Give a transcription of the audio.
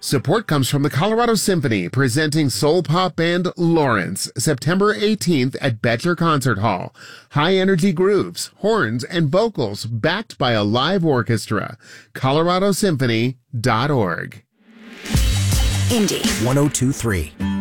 Support comes from the Colorado Symphony, presenting soul pop band Lawrence, September 18th at Betcher Concert Hall. High-energy grooves, horns, and vocals backed by a live orchestra. ColoradoSymphony.org. Indy 102.3.